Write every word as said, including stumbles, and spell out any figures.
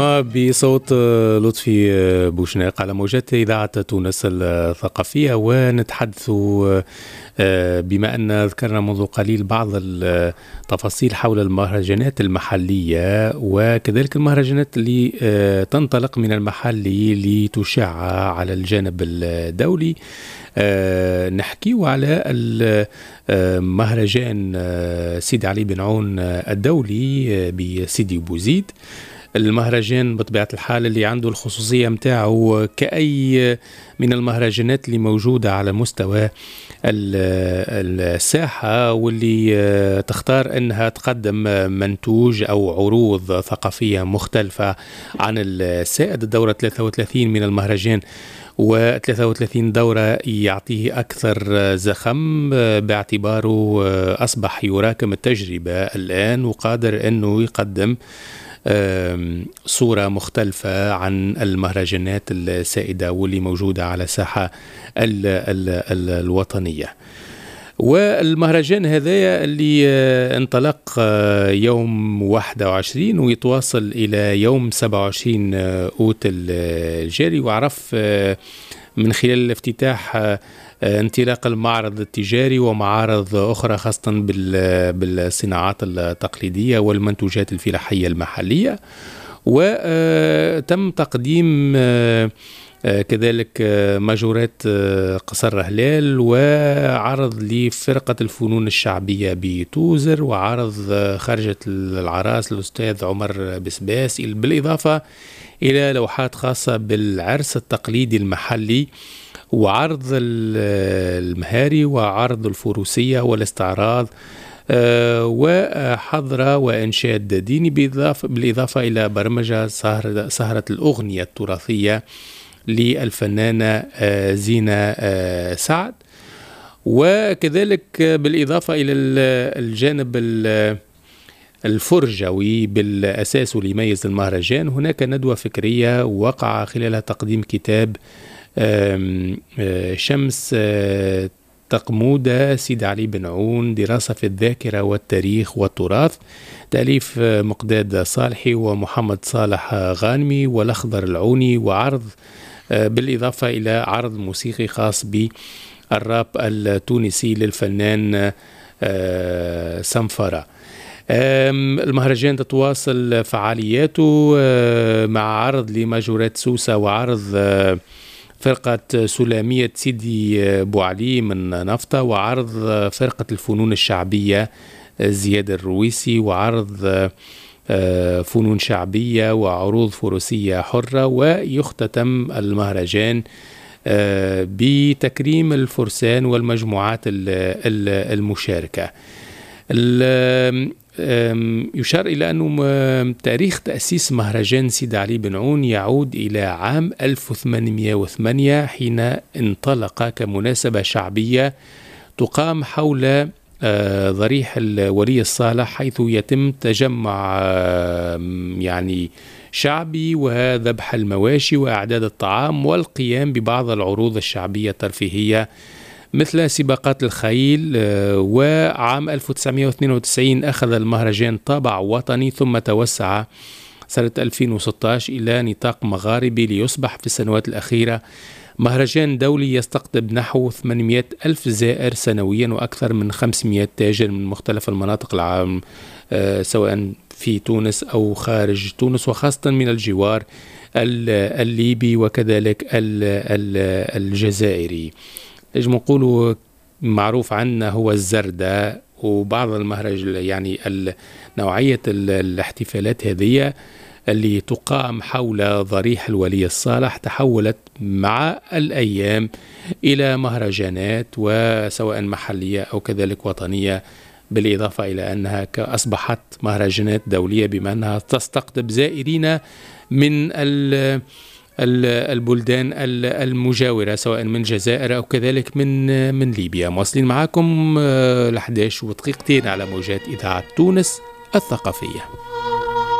بصوت لطفي بوشناق على موجات إذاعة تونس الثقافية، ونتحدث بما أن ذكرنا منذ قليل بعض التفاصيل حول المهرجانات المحلية وكذلك المهرجانات اللي تنطلق من المحلي لتشع على الجانب الدولي. نحكي على المهرجان سيدي علي بن عون الدولي بسيدي بوزيد. المهرجان بطبيعة الحال اللي عنده الخصوصية متاعه كأي من المهرجانات اللي موجودة على مستوى الساحة، واللي تختار أنها تقدم منتوج أو عروض ثقافية مختلفة عن السائد. الدورة ثلاثة وثلاثين من المهرجان وثلاثة وثلاثين دورة يعطيه أكثر زخم باعتباره أصبح يراكم التجربة الآن وقادر أنه يقدم صورة مختلفة عن المهرجانات السائدة واللي موجودة على الساحة ال ال ال الوطنية. والمهرجان هذا اللي انطلق يوم واحد وعشرين ويتواصل إلى يوم سبعة وعشرين أوت الجاري، وعرف من خلال الافتتاح انطلاق المعرض التجاري ومعارض أخرى خاصة بالصناعات التقليدية والمنتوجات الفلاحية المحلية. وتم تقديم كذلك ماجورات قصر هلال وعرض لفرقة الفنون الشعبية بتوزر وعرض خرجة العراس الأستاذ عمر بسباس، بالإضافة إلى لوحات خاصة بالعرس التقليدي المحلي وعرض المهاري وعرض الفروسية والاستعراض وحضرة وإنشاد ديني، بالإضافة إلى برمجة سهرة, سهرة الأغنية التراثية للفنانة زينة سعد. وكذلك بالإضافة إلى الجانب الفرجوي بالأساس واللي يميز المهرجان، هناك ندوة فكرية وقع خلالها تقديم كتاب شمس تقمودة سيد علي بن عون دراسة في الذاكرة والتاريخ والتراث، تأليف مقداد صالحي ومحمد صالح غانمي والأخضر العوني، وعرض بالإضافة إلى عرض موسيقي خاص بالراب التونسي للفنان سمفرة. المهرجان تتواصل فعالياته مع عرض لماجورات سوسة وعرض فرقة سلامية سيدي بوعلي من نفطة وعرض فرقة الفنون الشعبية زياد الرويسي وعرض فنون شعبية وعروض فروسية حرة. ويختتم المهرجان بتكريم الفرسان والمجموعات المشاركة. يشار إلى أنه تاريخ تأسيس مهرجان سيد علي بن عون يعود إلى عام ألف وثمانمئة وثمانية حين انطلق كمناسبة شعبية تقام حول ضريح الولي الصالح، حيث يتم تجمع يعني شعبي وذبح المواشي وإعداد الطعام والقيام ببعض العروض الشعبية الترفيهية مثل سباقات الخيل. وعام ألف وتسعمئة واثنين وتسعين أخذ المهرجان طابع وطني ثم توسع سنة ألفين وستة عشر إلى نطاق مغاربي ليصبح في السنوات الأخيرة مهرجان دولي يستقطب نحو ثمانمئة ألف زائر سنويا وأكثر من خمسمئة تاجر من مختلف المناطق العام سواء في تونس أو خارج تونس، وخاصة من الجوار الليبي وكذلك الجزائري. نجم نقولوا معروف عنا هو الزردة، وبعض المهرج يعني نوعية الاحتفالات هذه اللي تقام حول ضريح الولي الصالح تحولت مع الأيام إلى مهرجانات وسواء محلية أو كذلك وطنية، بالإضافة إلى أنها أصبحت مهرجانات دولية بما أنها تستقطب زائرين من البلدان المجاورة سواء من الجزائر أو كذلك من من ليبيا. مواصلين معكم ل إحدى عشر ودقيقتين على موجات إذاعة تونس الثقافية.